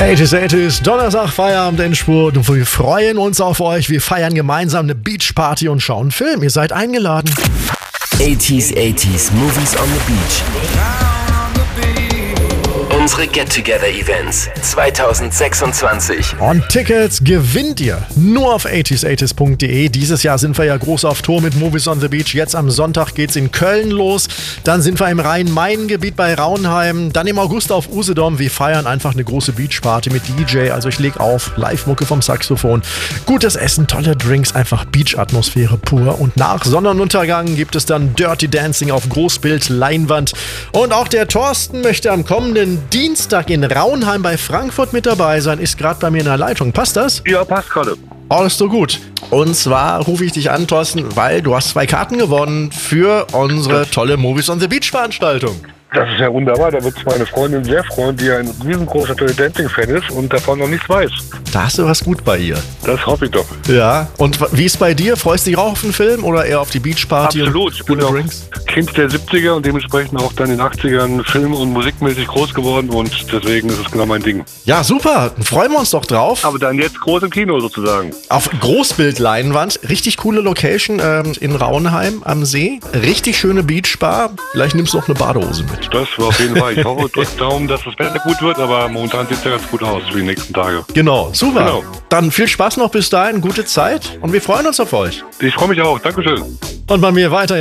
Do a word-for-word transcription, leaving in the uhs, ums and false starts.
achtziger, achtziger, Donnerstag, Feierabend, Endspurt und wir freuen uns auf euch. Wir feiern gemeinsam eine Beachparty und schauen einen Film. Ihr seid eingeladen. achtziger, achtziger, Movies on the Beach. Unsere Get-Together-Events zwanzig sechsundzwanzig. Und Tickets gewinnt ihr nur auf achtziger achtziger punkt de. Dieses Jahr sind wir ja groß auf Tour mit Movies on the Beach. Jetzt am Sonntag geht's in Köln los. Dann sind wir im Rhein-Main-Gebiet bei Raunheim. Dann im August auf Usedom. Wir feiern einfach eine große Beachparty mit D J. Also ich leg auf, Live-Mucke vom Saxophon. Gutes Essen, tolle Drinks, einfach Beach-Atmosphäre pur. Und nach Sonnenuntergang gibt es dann Dirty Dancing auf Großbild, Leinwand. Und auch der Thorsten möchte am kommenden Dienstag in Raunheim bei Frankfurt mit dabei sein, ist gerade bei mir in der Leitung. Passt das? Ja, passt gerade. Alles so gut. Und zwar rufe ich dich an, Thorsten, weil du hast zwei Karten gewonnen für unsere tolle Movies on the Beach Veranstaltung. Das ist ja wunderbar, da wird sich meine Freundin sehr freuen, die ein riesengroßer Dirty Dancing-Fan ist und davon noch nichts weiß. Da hast du was gut bei ihr. Das hoffe ich doch. Ja, und wie ist bei dir? Freust du dich auch auf den Film oder eher auf die Beachparty? Absolut, ich bin auch Kind der siebziger und dementsprechend auch dann in den achtzigern film- und musikmäßig groß geworden und deswegen ist es genau mein Ding. Ja, super, dann freuen wir uns doch drauf. Aber dann jetzt groß im Kino sozusagen. Auf Großbildleinwand, richtig coole Location ähm, in Raunheim am See, richtig schöne Beachbar, vielleicht nimmst du noch eine Badehose mit. Das war auf jeden Fall. Ich hoffe, drückt Daumen, dass das Wetter gut wird, aber momentan sieht es ja ganz gut aus für die nächsten Tage. Genau, super. Genau. Dann viel Spaß noch bis dahin, gute Zeit und wir freuen uns auf euch. Ich freue mich auch. Dankeschön. Und bei mir weiter